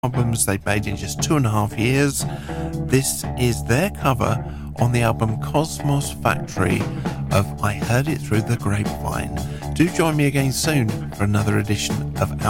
albums they've made in just 2.5 years. This is their cover on the album Cosmos Factory of I Heard It Through the Grapevine. Do join me again soon for another edition of